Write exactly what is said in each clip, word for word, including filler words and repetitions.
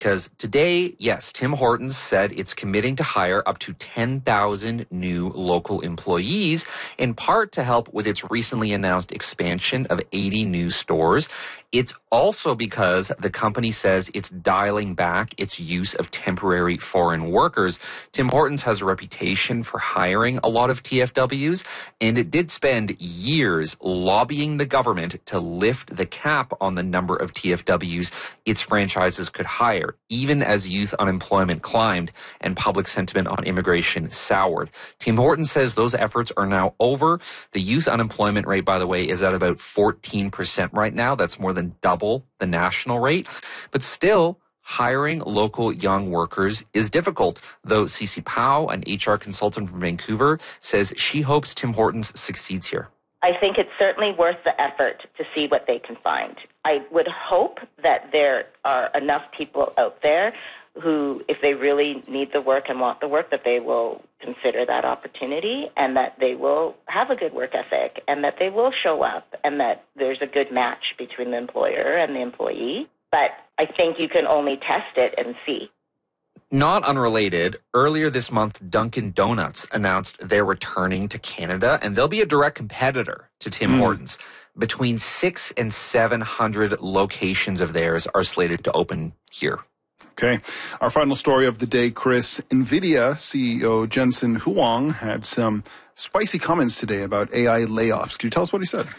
Because today, yes, Tim Hortons said it's committing to hire up to ten thousand new local employees, in part to help with its recently announced expansion of eighty new stores. It's also because the company says it's dialing back its use of temporary foreign workers. Tim Hortons has a reputation for hiring a lot of T F Ws, and it did spend years lobbying the government to lift the cap on the number of T F Ws its franchises could hire, even as youth unemployment climbed and public sentiment on immigration soured. Tim Hortons says those efforts are now over. The youth unemployment rate, by the way, is at about fourteen percent right now. That's more than double the national rate. But still, hiring local young workers is difficult, though Cece Powell, an H R consultant from Vancouver, says she hopes Tim Hortons succeeds here. I think it's certainly worth the effort to see what they can find. I would hope that there are enough people out there who, if they really need the work and want the work, that they will consider that opportunity and that they will have a good work ethic and that they will show up and that there's a good match between the employer and the employee. But I think you can only test it and see. Not unrelated, earlier this month, Dunkin' Donuts announced they're returning to Canada, and they'll be a direct competitor to Tim mm. Hortons. Between six and seven hundred locations of theirs are slated to open here. Okay. Our final story of the day, Chris. NVIDIA C E O Jensen Huang had some spicy comments today about A I layoffs. Can you tell us what he said?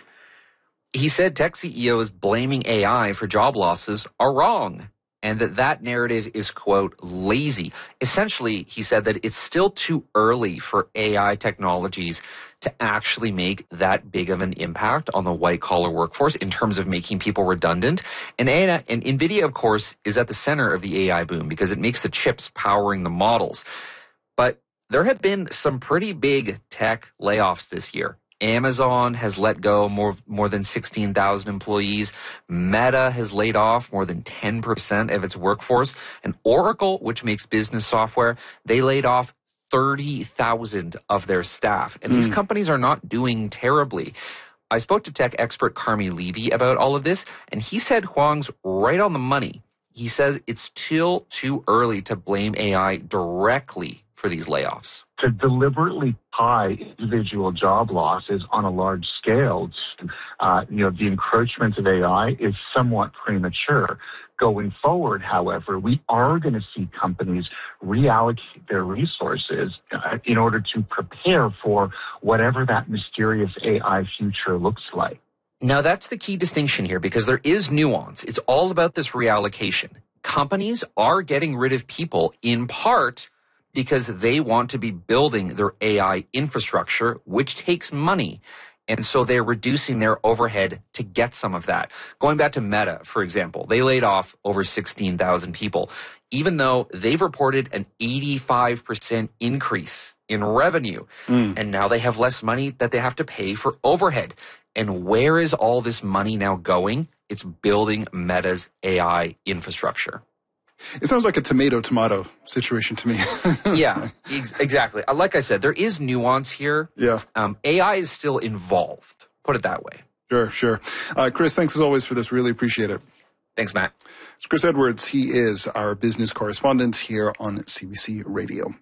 He said tech C E Os blaming A I for job losses are wrong, and that that narrative is, quote, lazy. Essentially, he said that it's still too early for A I technologies to actually make that big of an impact on the white-collar workforce in terms of making people redundant. And, and NVIDIA, of course, is at the center of the A I boom because it makes the chips powering the models. But there have been some pretty big tech layoffs this year. Amazon has let go more, more than sixteen thousand employees. Meta has laid off more than ten percent of its workforce. And Oracle, which makes business software, they laid off thirty thousand of their staff. And mm. these companies are not doing terribly. I spoke to tech expert Carmi Levy about all of this, and he said Huang's right on the money. He says it's still too early to blame A I directly for these layoffs. To deliberately tie individual job losses on a large scale to, uh, you know, the encroachment of A I is somewhat premature. Going forward, however, we are going to see companies reallocate their resources uh, in order to prepare for whatever that mysterious A I future looks like. Now, that's the key distinction here because there is nuance. It's all about this reallocation. Companies are getting rid of people in part because they want to be building their A I infrastructure, which takes money. And so they're reducing their overhead to get some of that. Going back to Meta, for example, they laid off over sixteen thousand people, even though they've reported an eighty-five percent increase in revenue. Mm. And now they have less money that they have to pay for overhead. And where is all this money now going? It's building Meta's A I infrastructure. It sounds like a tomato-tomato situation to me. Yeah, ex- exactly. Like I said, there is nuance here. Yeah. Um, A I is still involved. Put it that way. Sure, sure. Uh, Chris, thanks as always for this. Really appreciate it. Thanks, Matt. It's Chris Edwards. He is our business correspondent here on C B C Radio.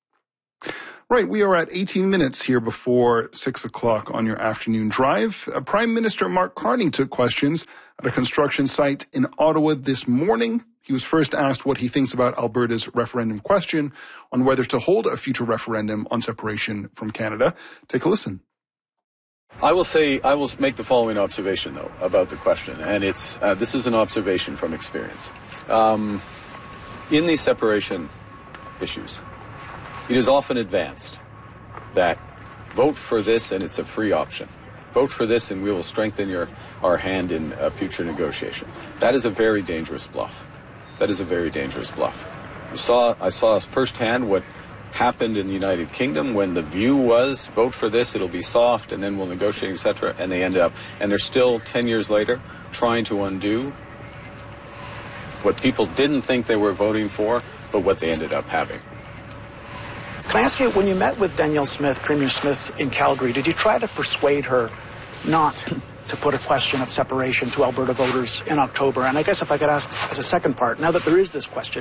Right, we are at eighteen minutes here before six o'clock on your afternoon drive. Uh, Prime Minister Mark Carney took questions at a construction site in Ottawa this morning. He was first asked what he thinks about Alberta's referendum question on whether to hold a future referendum on separation from Canada. Take a listen. I will say, I will make the following observation, though, about the question, and it's uh, this is an observation from experience. Um, in these separation issues, it is often advanced that vote for this and it's a free option. Vote for this and we will strengthen your our hand in a future negotiation. That is a very dangerous bluff. That is a very dangerous bluff. You saw, I saw firsthand what happened in the United Kingdom when the view was vote for this, it'll be soft, and then we'll negotiate, et cetera. And they ended up, and they're still ten years later trying to undo what people didn't think they were voting for, but what they ended up having. Can I ask you, when you met with Danielle Smith, Premier Smith in Calgary, did you try to persuade her not to put a question of separation to Alberta voters in October? And I guess if I could ask as a second part, now that there is this question,